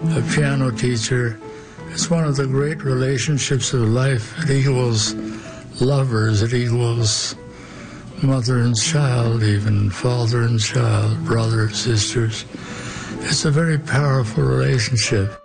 a piano teacher. It's one of the great relationships of life. It equals lovers, it equals mother and child, even father and child, brothers, sisters. It's a very powerful relationship.